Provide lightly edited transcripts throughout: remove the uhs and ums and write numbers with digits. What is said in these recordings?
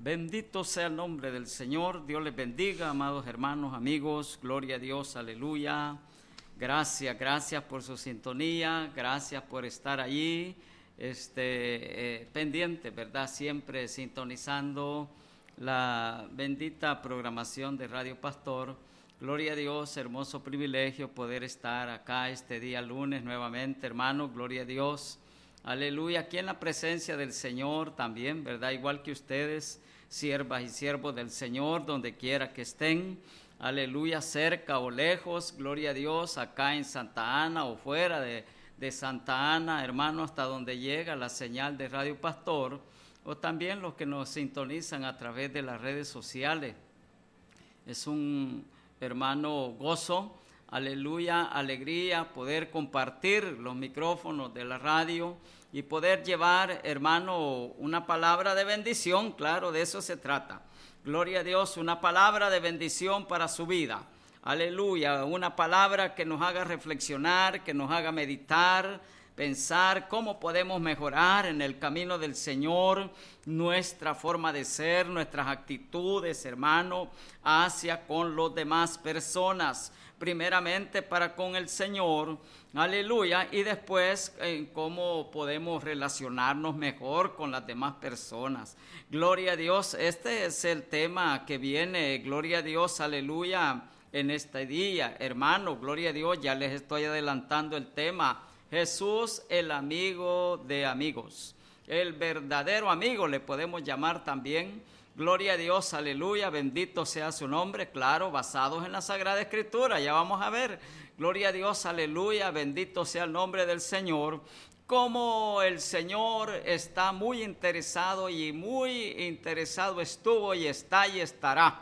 Bendito sea el nombre del Señor. Dios les bendiga, amados hermanos, amigos. Gloria a Dios, aleluya. Gracias por su sintonía. Gracias por estar allí, pendiente, ¿verdad? Siempre sintonizando la bendita programación de Radio Pastor. Gloria a Dios, hermoso privilegio poder estar acá este día lunes nuevamente, hermanos. Gloria a Dios. Aleluya, aquí en la presencia del Señor también, ¿verdad? Igual que ustedes, siervas y siervos del Señor, donde quiera que estén, aleluya, cerca o lejos, gloria a Dios, acá en Santa Ana o fuera de Santa Ana, hermano, hasta donde llega la señal de Radio Pastor, o también los que nos sintonizan a través de las redes sociales. Es un, hermano, gozo, aleluya, alegría, poder compartir los micrófonos de la radio y poder llevar, hermano, una palabra de bendición. Claro, de eso se trata. Gloria a Dios, una palabra de bendición para su vida. Aleluya, una palabra que nos haga reflexionar, que nos haga meditar, pensar cómo podemos mejorar en el camino del Señor, nuestra forma de ser, nuestras actitudes, hermano, hacia con las demás personas. Primeramente para con el Señor, aleluya, y después cómo podemos relacionarnos mejor con las demás personas. Gloria a Dios, este es el tema que viene, gloria a Dios, aleluya, en este día, hermano, gloria a Dios, ya les estoy adelantando el tema. Jesús, el amigo de amigos, el verdadero amigo le podemos llamar también. Gloria a Dios, aleluya, bendito sea su nombre, claro, basados en la Sagrada Escritura, ya vamos a ver. Gloria a Dios, aleluya, bendito sea el nombre del Señor. Como el Señor está muy interesado estuvo y está y estará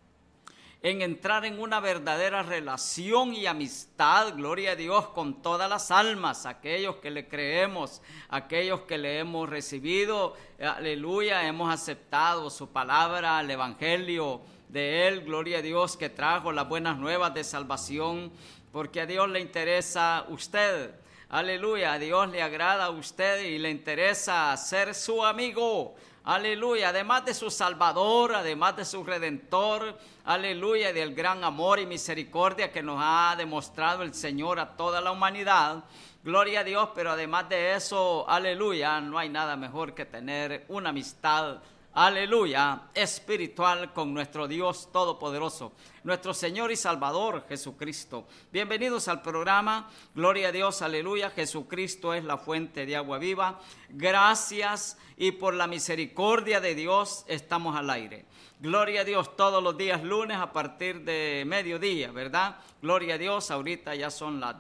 en entrar en una verdadera relación y amistad, gloria a Dios, con todas las almas, aquellos que le creemos, aquellos que le hemos recibido, aleluya, hemos aceptado su palabra, el evangelio de Él, gloria a Dios, que trajo las buenas nuevas de salvación, porque a Dios le interesa a usted, aleluya, a Dios le agrada a usted y le interesa ser su amigo. Aleluya, además de su Salvador, además de su Redentor, aleluya, del gran amor y misericordia que nos ha demostrado el Señor a toda la humanidad, gloria a Dios, pero además de eso, aleluya, no hay nada mejor que tener una amistad, aleluya, espiritual con nuestro Dios Todopoderoso, nuestro Señor y Salvador Jesucristo. Bienvenidos al programa, gloria a Dios, aleluya, Jesucristo es la fuente de agua viva. Gracias y por la misericordia de Dios estamos al aire. Gloria a Dios, todos los días lunes a partir de mediodía, ¿verdad? Gloria a Dios, ahorita ya son las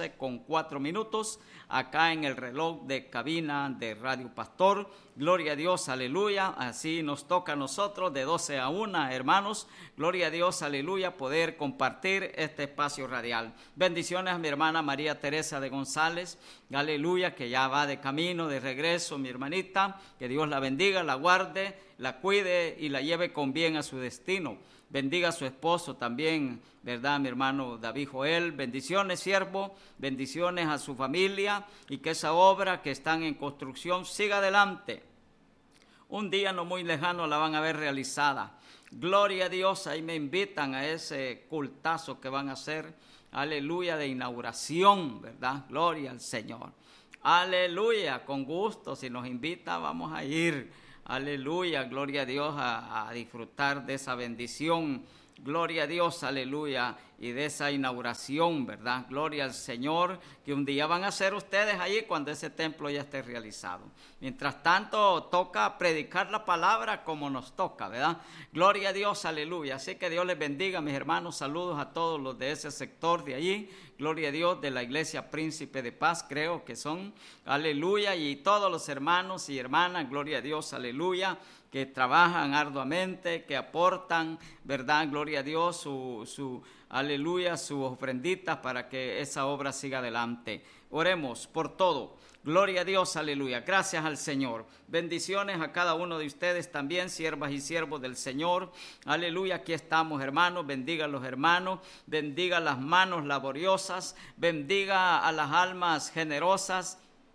12:04 acá en el reloj de cabina de Radio Pastor. Gloria a Dios, aleluya, así nos toca a nosotros de 12 a 1, hermanos. Gloria a Dios, aleluya, poder compartir este espacio radial. Bendiciones a mi hermana María Teresa de González, aleluya, que ya va de camino, de regreso, mi hermanita. Que Dios la bendiga, la guarde, la cuide y la lleve con bien a su destino. Bendiga a su esposo también, ¿verdad? Mi hermano David Joel. Bendiciones, siervo. Bendiciones a su familia y que esa obra que están en construcción siga adelante. Un día no muy lejano la van a ver realizada. Gloria a Dios, ahí me invitan a ese cultazo que van a hacer. Aleluya, de inauguración, ¿verdad? Gloria al Señor. Aleluya, con gusto, si nos invita vamos a ir. Aleluya, gloria a Dios, a disfrutar de esa bendición. Gloria a Dios, aleluya, y de esa inauguración, ¿verdad? Gloria al Señor, que un día van a ser ustedes allí cuando ese templo ya esté realizado. Mientras tanto, toca predicar la palabra como nos toca, ¿verdad? Gloria a Dios, aleluya. Así que Dios les bendiga, mis hermanos. Saludos a todos los de ese sector de allí. Gloria a Dios, de la Iglesia Príncipe de Paz, creo que son. Aleluya, y todos los hermanos y hermanas, gloria a Dios, aleluya, que trabajan arduamente, que aportan, ¿verdad? Gloria a Dios, aleluya, sus ofrenditas para que esa obra siga adelante. Oremos por todo. Gloria a Dios, aleluya. Gracias al Señor. Bendiciones a cada uno de ustedes también, siervas y siervos del Señor. Aleluya, aquí estamos, hermanos. Bendiga a los hermanos, bendiga las manos laboriosas, bendiga a las almas generosas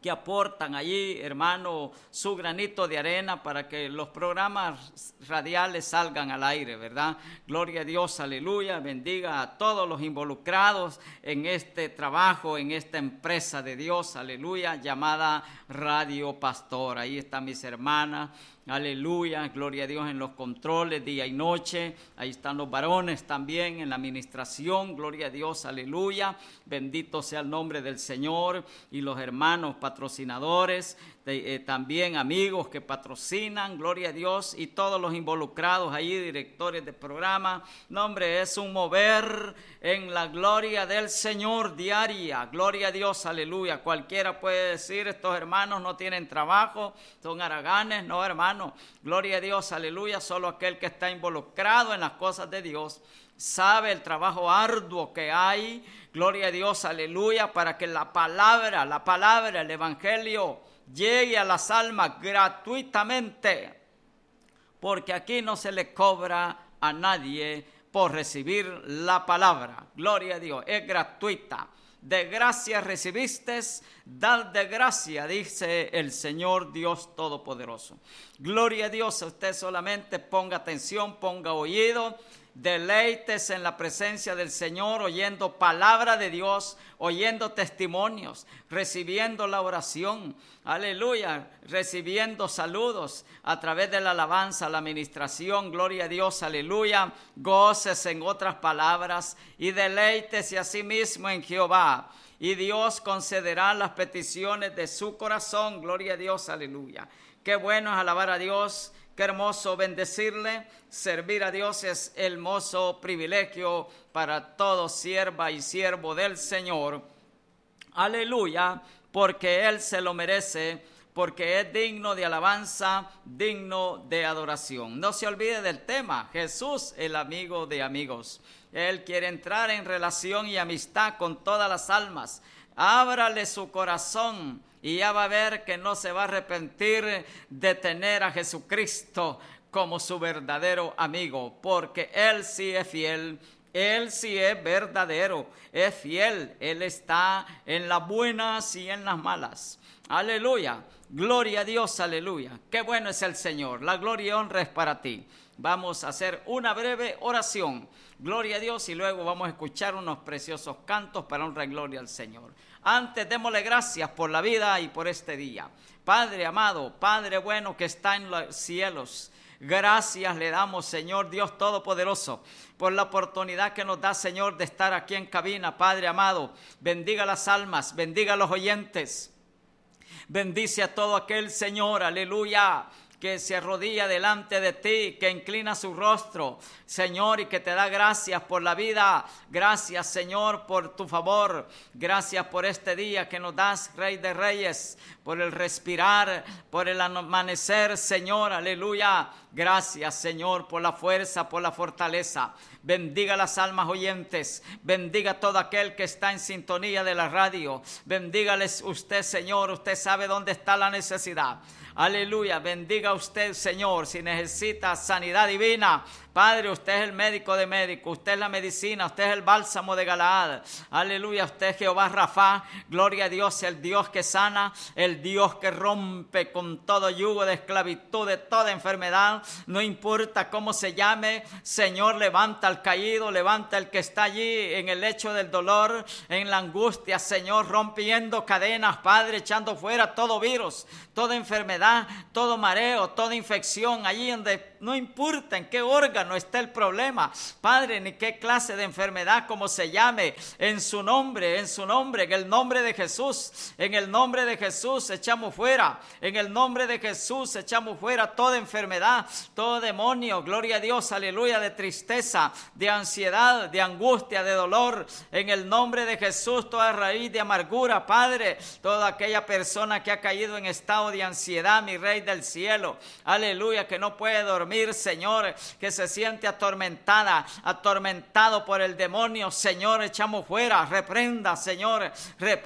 que aportan allí, hermano, su granito de arena para que los programas radiales salgan al aire, ¿verdad? Gloria a Dios, aleluya, bendiga a todos los involucrados en este trabajo, en esta empresa de Dios, aleluya, llamada Radio Pastor. Ahí están mis hermanas. Aleluya, gloria a Dios en los controles día y noche. Ahí están los varones también en la administración, gloria a Dios, aleluya. Bendito sea el nombre del Señor. Y los hermanos patrocinadores, también amigos que patrocinan, gloria a Dios. Y todos los involucrados ahí, directores de programa. No, hombre, es un mover en la gloria del Señor diaria. Gloria a Dios, aleluya. Cualquiera puede decir, estos hermanos no tienen trabajo, son haraganes. No, hermanos. Gloria a Dios, aleluya, solo aquel que está involucrado en las cosas de Dios sabe el trabajo arduo que hay, gloria a Dios, aleluya, para que la palabra, el evangelio llegue a las almas gratuitamente, porque aquí no se le cobra a nadie por recibir la palabra, gloria a Dios, es gratuita. De gracia recibiste, dad de gracia, dice el Señor Dios Todopoderoso. Gloria a Dios, usted solamente ponga atención, ponga oído, deleites en la presencia del Señor, oyendo palabra de Dios, oyendo testimonios, recibiendo la oración, aleluya, recibiendo saludos a través de la alabanza, la administración, gloria a Dios, aleluya, goces en otras palabras y deleites a sí mismo en Jehová. Y Dios concederá las peticiones de su corazón, gloria a Dios, aleluya. Qué bueno es alabar a Dios. Qué hermoso bendecirle, servir a Dios es hermoso privilegio para todo sierva y siervo del Señor. Aleluya, porque Él se lo merece, porque es digno de alabanza, digno de adoración. No se olvide del tema, Jesús, el amigo de amigos. Él quiere entrar en relación y amistad con todas las almas. Ábrale su corazón y ya va a ver que no se va a arrepentir de tener a Jesucristo como su verdadero amigo, porque Él sí es fiel, Él sí es verdadero, es fiel, Él está en las buenas y en las malas. Aleluya, gloria a Dios, aleluya. Qué bueno es el Señor, la gloria y honra es para ti. Vamos a hacer una breve oración, gloria a Dios, y luego vamos a escuchar unos preciosos cantos para honra y gloria al Señor. Antes démosle gracias por la vida y por este día. Padre amado, Padre bueno que está en los cielos, gracias le damos, Señor Dios Todopoderoso, por la oportunidad que nos da, Señor, de estar aquí en cabina. Padre amado, bendiga las almas, bendiga a los oyentes, bendice a todo aquel, Señor, aleluya, que se arrodilla delante de ti, que inclina su rostro, Señor, y que te da gracias por la vida. Gracias, Señor, por tu favor. Gracias por este día que nos das, Rey de Reyes, por el respirar, por el amanecer, Señor, aleluya. Gracias, Señor, por la fuerza, por la fortaleza. Bendiga las almas oyentes, bendiga a todo aquel que está en sintonía de la radio. Bendígales usted, Señor, usted sabe dónde está la necesidad. Aleluya, bendiga usted, Señor, si necesita sanidad divina. Padre, usted es el médico de médicos, usted es la medicina, usted es el bálsamo de Galaad. Aleluya, usted es Jehová Rafa. Gloria a Dios, el Dios que sana, el Dios que rompe con todo yugo de esclavitud, de toda enfermedad. No importa cómo se llame, Señor, levanta al caído, levanta al que está allí en el lecho del dolor, en la angustia, Señor, rompiendo cadenas, Padre, echando fuera todo virus, toda enfermedad, todo mareo, toda infección, allí donde no importa en qué órgano está el problema, Padre, ni qué clase de enfermedad, como se llame, en su nombre, en el nombre de Jesús, en el nombre de Jesús echamos fuera, en el nombre de Jesús echamos fuera toda enfermedad, todo demonio, gloria a Dios, aleluya, de tristeza, de ansiedad, de angustia, de dolor, en el nombre de Jesús, toda raíz de amargura, Padre, toda aquella persona que ha caído en estado de ansiedad, enfermedad, mi Rey del cielo, aleluya, que no puede dormir, Señor, que se siente atormentado por el demonio, Señor, echamos fuera, reprenda, Señor,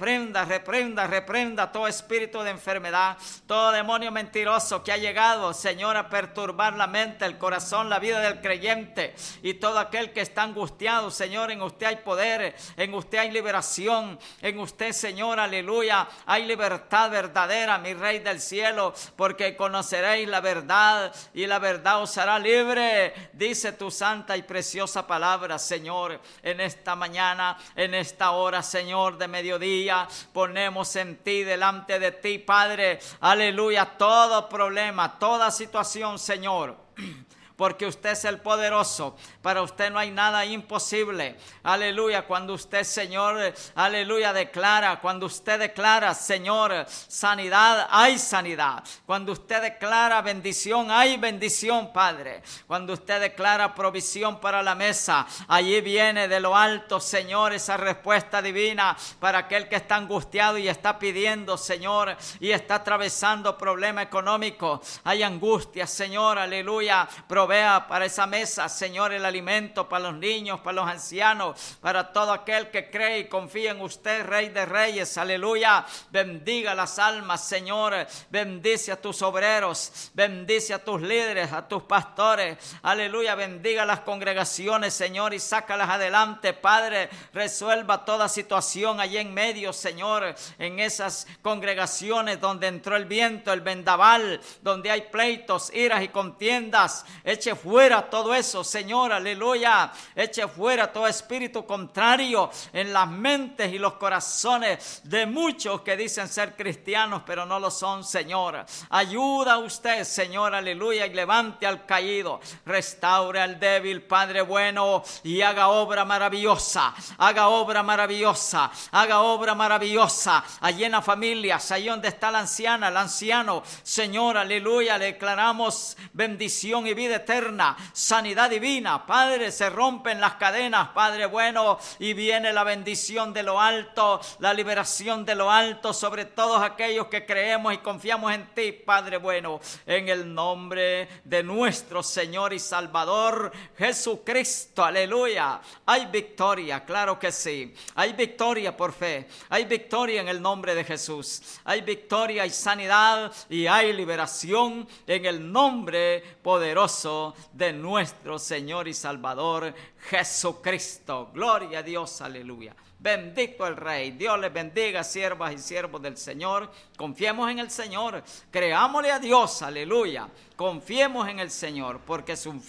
reprenda todo espíritu de enfermedad, todo demonio mentiroso que ha llegado, Señor, a perturbar la mente, el corazón, la vida del creyente, y todo aquel que está angustiado, Señor, en usted hay poder, en usted hay liberación, en usted, Señor, aleluya, hay libertad verdadera, mi Rey del cielo, porque conoceréis la verdad y la verdad os hará libre, dice tu santa y preciosa palabra, Señor. En esta mañana, en esta hora, Señor, de mediodía, ponemos en ti, delante de ti, Padre, aleluya, todo problema, toda situación, Señor, porque usted es el poderoso, para usted no hay nada imposible, aleluya. Cuando usted, Señor, aleluya, cuando usted declara, Señor, sanidad, hay sanidad. Cuando usted declara bendición, hay bendición, Padre. Cuando usted declara provisión para la mesa, allí viene de lo alto, Señor, esa respuesta divina para aquel que está angustiado y está pidiendo, Señor, y está atravesando problema económico. Hay angustia, Señor, aleluya, provea para esa mesa, Señor, el alimento para los niños, para los ancianos, para todo aquel que cree y confía en usted, Rey de Reyes, aleluya. Bendiga las almas, Señor, bendice a tus obreros, bendice a tus líderes, a tus pastores, aleluya, bendiga las congregaciones, Señor, y sácalas adelante, Padre. Resuelva toda situación allí en medio, Señor, en esas congregaciones donde entró el viento, el vendaval, donde hay pleitos, iras y contiendas. Eche fuera todo eso, Señor, aleluya. Eche fuera todo espíritu contrario en las mentes y los corazones de muchos que dicen ser cristianos, pero no lo son, Señor. Ayuda a usted, Señor, aleluya, y levante al caído, restaure al débil, Padre bueno, y haga obra maravillosa, haga obra maravillosa, haga obra maravillosa, allí en las familias, allí donde está la anciana, el anciano, Señor, aleluya, le declaramos bendición y vida eterna, sanidad divina, Padre, se rompen las cadenas, Padre bueno, y viene la bendición de lo alto, la liberación de lo alto sobre todos aquellos que creemos y confiamos en ti, Padre bueno, en el nombre de nuestro Señor y Salvador Jesucristo, aleluya. Hay victoria, claro que sí, hay victoria por fe, hay victoria en el nombre de Jesús, hay victoria y sanidad y hay liberación en el nombre poderoso de nuestro Señor y Salvador Jesucristo. Gloria a Dios, aleluya. Bendito el Rey. Dios les bendiga, siervas y siervos del Señor. Confiemos en el Señor, creámosle a Dios, aleluya. Confiemos en el Señor, porque sin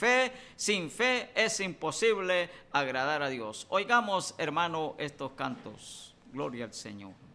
fe es imposible agradar a Dios. Oigamos, hermano, estos cantos. Gloria al Señor.